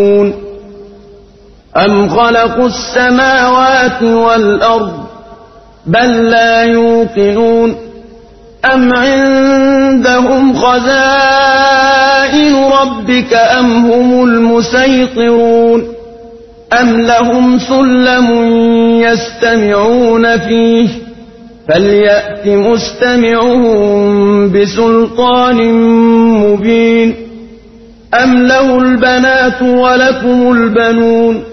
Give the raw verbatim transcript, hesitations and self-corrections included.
أم خلقوا السماوات والأرض بل لا يوقنون أم عندهم خزائن ربك أم هم المسيطرون أم لهم سلم يستمعون فيه فليأت مستمعهم بسلطان مبين أم له البنات ولكم البنون